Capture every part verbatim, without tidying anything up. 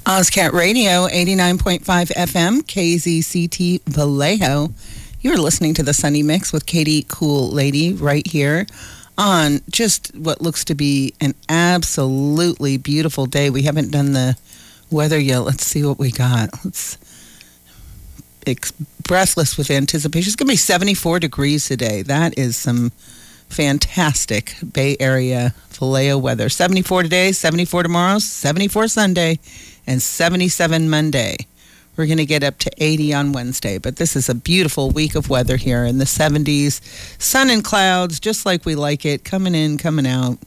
Ozcat Radio, eighty-nine point five F M, K Z C T Vallejo. You're listening to the Sunny Mix with Katie Cool Lady right here on just what looks to be an absolutely beautiful day. We haven't done the weather yet. Let's see what we got. Let's it's breathless with anticipation. It's going to be seventy-four degrees today. That is some fantastic Bay Area Vallejo weather. seventy-four today, seventy-four tomorrow, seventy-four Sunday, and seventy-seven Monday. We're going to get up to eighty on Wednesday, but this is a beautiful week of weather here in the seventies. Sun and clouds, just like we like it, coming in, coming out.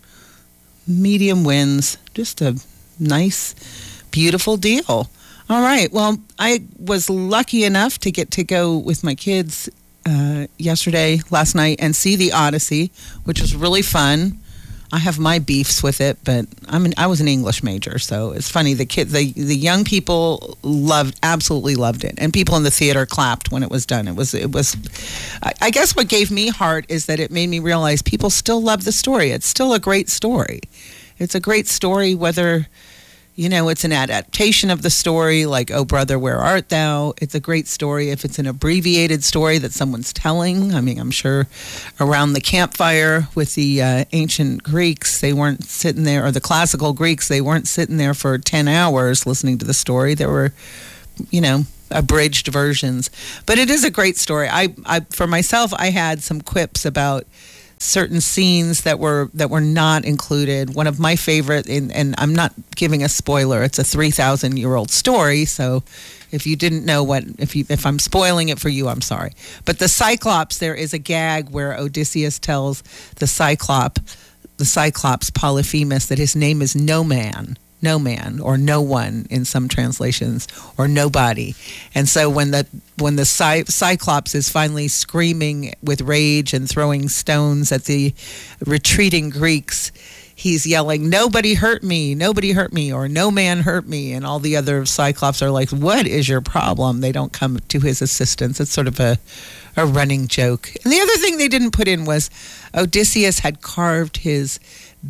Medium winds, just a nice, beautiful deal. All right, well, I was lucky enough to get to go with my kids uh, yesterday, last night, and see the Odyssey, which was really fun. I have my beefs with it, but I'm an, I was an English major, so it's funny. The kid, the the young people loved, absolutely loved it, and people in the theater clapped when it was done. It was it was. I, I guess what gave me heart is that it made me realize people still love the story. It's still a great story. It's a great story, whether you know it's an adaptation of the story, like "Oh Brother, Where Art Thou?" It's a great story if it's an abbreviated story that someone's telling. I mean, I'm sure around the campfire with the uh, ancient Greeks, they weren't sitting there, or the classical Greeks, they weren't sitting there for ten hours listening to the story. There were, you know, abridged versions. But it is a great story. I, I for myself, I had some quips about certain scenes that were that were not included. One of my favorite, and, and I'm not giving a spoiler, it's a three thousand year old story, so if you didn't know what, if you if I'm spoiling it for you, I'm sorry. But the Cyclops, there is a gag where Odysseus tells the Cyclop, the Cyclops Polyphemus, that his name is No Man. No man, or no one in some translations, or nobody. And so when the when the Cy- Cyclops is finally screaming with rage and throwing stones at the retreating Greeks, he's yelling, "Nobody hurt me, nobody hurt me," or "No man hurt me." And all the other Cyclops are like, "What is your problem?" They don't come to his assistance. It's sort of a, a running joke. And the other thing they didn't put in was Odysseus had carved his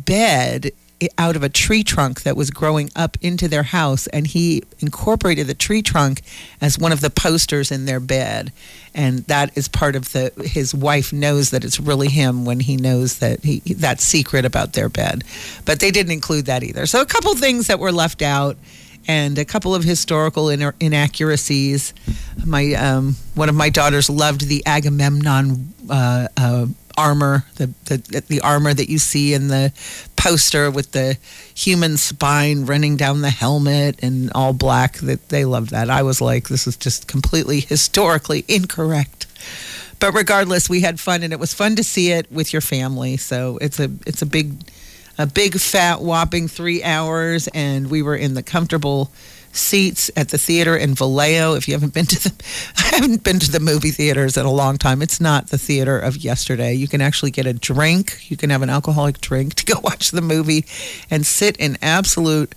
bed out of a tree trunk that was growing up into their house, and he incorporated the tree trunk as one of the posters in their bed. And that is part of the, his wife knows that it's really him when he knows that he, that secret about their bed. But they didn't include that either. So a couple things that were left out, and a couple of historical in- inaccuracies. My um, one of my daughters loved the Agamemnon uh, uh, armor, the, the the armor that you see in the poster with the human spine running down the helmet and all black. That they loved that. I was like, this is just completely historically incorrect. But regardless, we had fun, and it was fun to see it with your family. So it's a it's a big a big fat whopping three hours, and we were in the comfortable seats at the theater in Vallejo. If you haven't been to the, I haven't been to the movie theaters in a long time. It's not the theater of yesterday. You can actually get a drink. You can have an alcoholic drink to go watch the movie and sit in absolute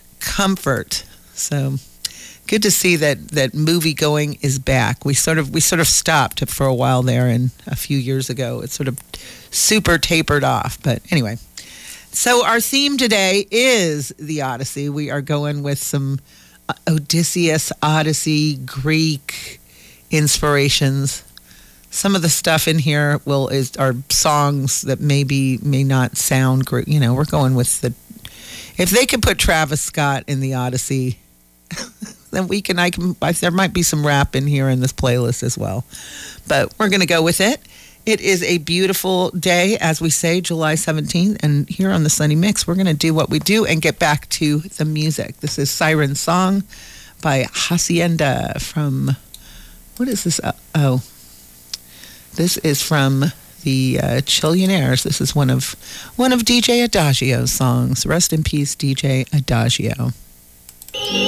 comfort. So good to see that that movie going is back. We sort of we sort of stopped for a while there, and a few years ago it sort of super tapered off. But anyway, so our theme today is the Odyssey. We are going with some Odysseus, Odyssey, Greek inspirations. Some of the stuff in here will is are songs that maybe may not sound great. You know, we're going with the. If they could put Travis Scott in the Odyssey, then we can. I can. I, there might be some rap in here in this playlist as well, but we're going to go with it. It is a beautiful day, as we say, July seventeenth, and here on the Sunny Mix, we're going to do what we do and get back to the music. This is Siren Song by Hacienda from, what is this? Uh, oh, this is from the uh, Chillionaires. This is one of one of D J Adagio's songs. Rest in peace, D J Adagio.